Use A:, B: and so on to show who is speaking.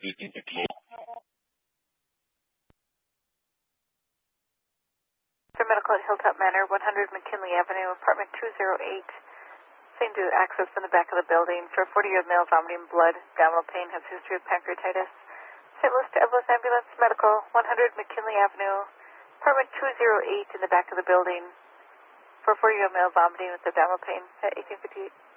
A: 1858.
B: For medical at Hilltop Manor, 100 McKinley Avenue, apartment 208. Same to access from the back of the building. For 40-year-old male vomiting blood, abdominal pain, has history of pancreatitis. St. Louis to Evelyn Ambulance Medical, 100 McKinley Avenue, apartment 208 in the back of the building. For 40-year-old male vomiting with abdominal pain at 1858.